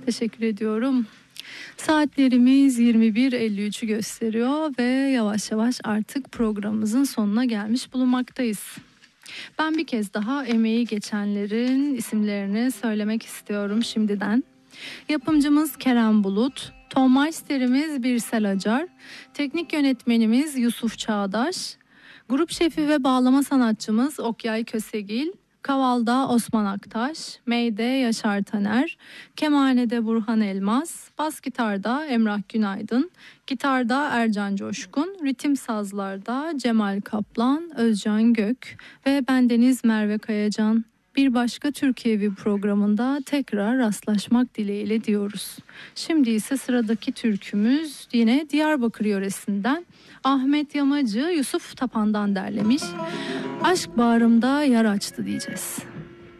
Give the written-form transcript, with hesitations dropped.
Teşekkür ediyorum. Saatlerimiz 21.53'ü gösteriyor ve yavaş yavaş artık programımızın sonuna gelmiş bulunmaktayız. Ben bir kez daha emeği geçenlerin isimlerini söylemek istiyorum şimdiden. Yapımcımız Kerem Bulut, tonmeisterimiz Birsel Acar, teknik yönetmenimiz Yusuf Çağdaş, grup şefi ve bağlama sanatçımız Okyay Kösegil, kavalda Osman Aktaş, meyde Yaşar Taner, kemanede Burhan Elmas, bas gitarda Emrah Günaydın, gitarda Ercan Coşkun, ritim sazlarda Cemal Kaplan, Özcan Gök ve bendeniz Merve Kayacan. Bir başka Türkiye Evi programında tekrar rastlaşmak dileğiyle diyoruz. Şimdi ise sıradaki türkümüz yine Diyarbakır yöresinden Ahmet Yamacı Yusuf Tapan'dan derlemiş. Aşk bağrımda yar açtı diyeceğiz.